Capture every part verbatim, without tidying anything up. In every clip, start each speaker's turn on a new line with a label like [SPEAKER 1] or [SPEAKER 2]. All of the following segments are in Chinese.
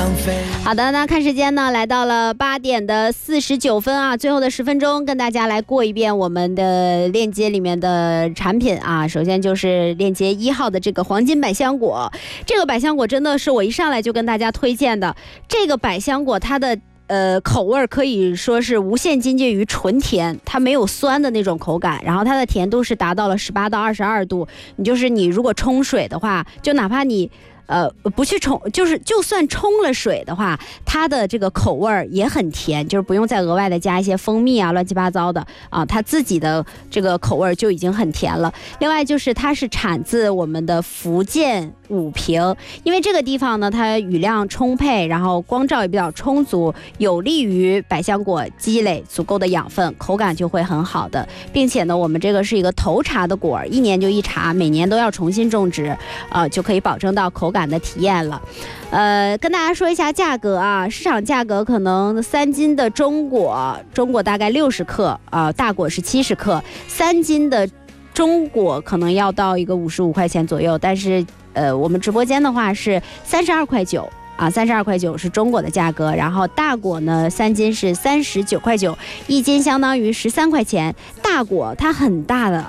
[SPEAKER 1] 浪费。
[SPEAKER 2] 好的，那看时间呢，来到了八点的四十九分啊，最后的十分钟跟大家来过一遍我们的链接里面的产品啊。首先就是链接一号的这个黄金百香果，这个百香果真的是我一上来就跟大家推荐的。这个百香果它的呃，口味可以说是无限接近于纯甜，它没有酸的那种口感，然后它的甜度是达到了十八到二十二度。你就是你如果冲水的话，就哪怕你呃不去冲，就是就算冲了水的话，它的这个口味也很甜，就是不用再额外的加一些蜂蜜啊乱七八糟的啊，它自己的这个口味就已经很甜了。另外就是它是产自我们的福建武平，因为这个地方呢，它雨量充沛，然后光照也比较充足，有利于百香果积累足够的养分，口感就会很好的。并且呢，我们这个是一个头茬的果，一年就一茬，每年都要重新种植，呃，就可以保证到口感的体验了。呃，跟大家说一下价格啊，市场价格可能三斤的中果，中果大概六十克啊、呃，大果是七十克，三斤的中果可能要到一个五十五块钱左右，但是呃，我们直播间的话是三十二块九啊，三十二块九是中果的价格，然后大果呢三斤是三十九块九，一斤相当于十三块钱。大果它很大的，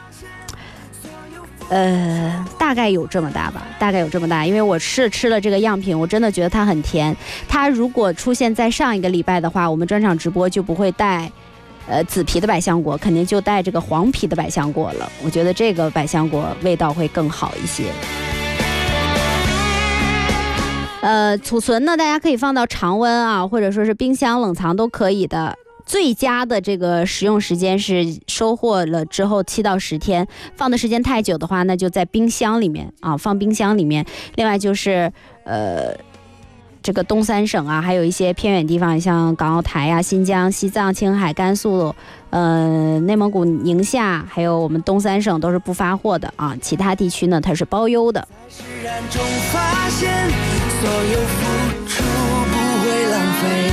[SPEAKER 2] 呃，大概有这么大吧，大概有这么大，因为我是吃了这个样品，我真的觉得它很甜。它如果出现在上一个礼拜的话，我们专场直播就不会带呃紫皮的百香果，肯定就带这个黄皮的百香果了。我觉得这个百香果味道会更好一些。呃，储存呢，大家可以放到常温啊，或者说是冰箱冷藏都可以的。最佳的这个食用时间是收获了之后七到十天，放的时间太久的话，那就在冰箱里面啊，放冰箱里面。另外就是呃。这个东三省啊，还有一些偏远地方，像港澳台啊、新疆、西藏、青海、甘肃、呃、内蒙古、宁夏，还有我们东三省都是不发货的啊。其他地区呢，它是包邮的。发现所有付出不会浪费。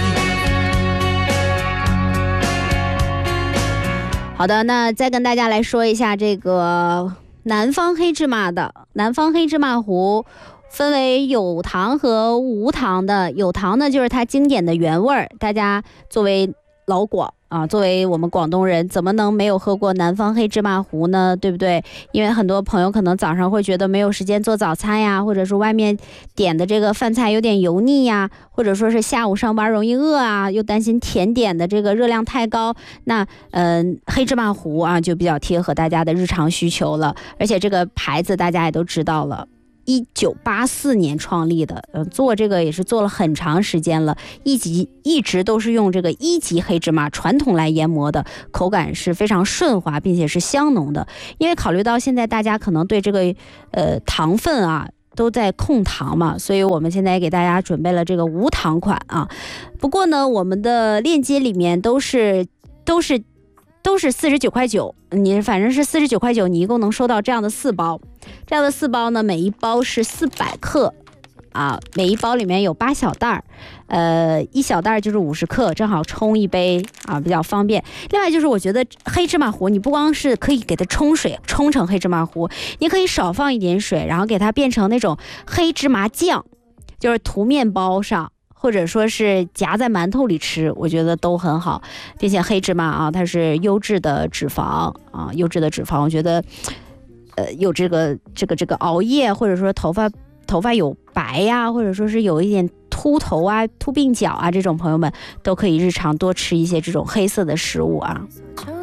[SPEAKER 2] 好的，那再跟大家来说一下这个南方黑芝麻的南方黑芝麻糊。分为有糖和无糖的，有糖呢就是它经典的原味儿，大家作为老广啊，作为我们广东人，怎么能没有喝过南方黑芝麻糊呢？对不对？因为很多朋友可能早上会觉得没有时间做早餐呀，或者是外面点的这个饭菜有点油腻呀，或者说是下午上班容易饿啊，又担心甜点的这个热量太高，那嗯、呃，黑芝麻糊啊就比较贴合大家的日常需求了，而且这个牌子大家也都知道了。一九八四年创立的，呃，做这个也是做了很长时间了，一级一直都是用这个一级黑芝麻传统来研磨的，口感是非常顺滑，并且是香浓的。因为考虑到现在大家可能对这个呃糖分啊都在控糖嘛，所以我们现在也给大家准备了这个无糖款啊。不过呢，我们的链接里面都是都是。都是四十九块九，你反正是四十九块九，你一共能收到这样的四包，这样的四包呢，每一包是四百克，啊，每一包里面有八小袋，呃，一小袋就是五十克，正好冲一杯啊，比较方便。另外就是我觉得黑芝麻糊，你不光是可以给它冲水，冲成黑芝麻糊，你可以少放一点水，然后给它变成那种黑芝麻酱，就是涂面包上。或者说是夹在馒头里吃，我觉得都很好，并且黑芝麻啊，它是优质的脂肪啊，优质的脂肪，我觉得，呃，有这个这个这个熬夜或者说头发头发有白呀、啊，或者说是有一点秃头啊、秃鬓角啊，这种朋友们都可以日常多吃一些这种黑色的食物啊。